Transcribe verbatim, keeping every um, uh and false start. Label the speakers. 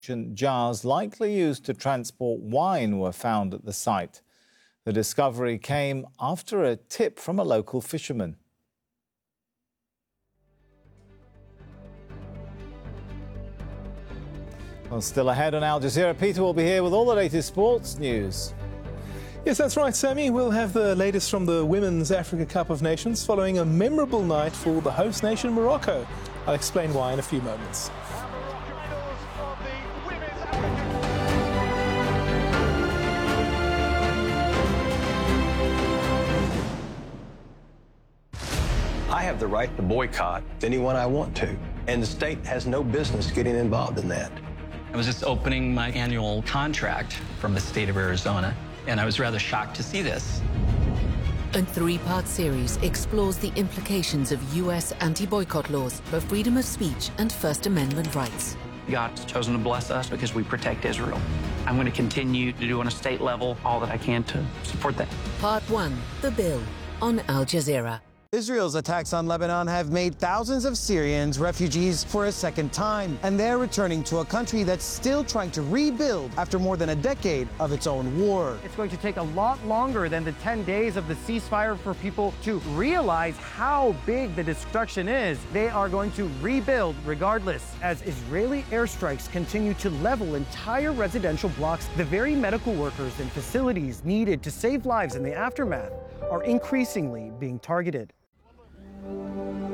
Speaker 1: Jars likely used to transport wine were found at the site. The discovery came after a tip from a local fisherman. Well, still ahead on Al Jazeera, Peter will be here with all the latest sports news.
Speaker 2: Yes, that's right, Sammy. We'll have the latest from the Women's Africa Cup of Nations following a memorable night for the host nation, Morocco. I'll explain why in a few moments.
Speaker 3: I have the right to boycott anyone I want to, and the state has no business getting involved in that.
Speaker 4: I was just opening my annual contract from the state of Arizona, and I was rather shocked to see this.
Speaker 5: A three-part series explores the implications of U S anti-boycott laws for freedom of speech and First Amendment rights.
Speaker 6: God's chosen to bless us because we protect Israel. I'm going to continue to do on a state level all that I can to support that.
Speaker 5: Part one, The Bill, on Al Jazeera.
Speaker 7: Israel's attacks on Lebanon have made thousands of Syrians refugees for a second time, and they're returning to a country that's still trying to rebuild after more than a decade of its own war.
Speaker 8: It's going to take a lot longer than the ten days of the ceasefire for people to realize how big the destruction is. They are going to rebuild regardless. As Israeli airstrikes continue to level entire residential blocks, the very medical workers and facilities needed to save lives in the aftermath are increasingly being targeted.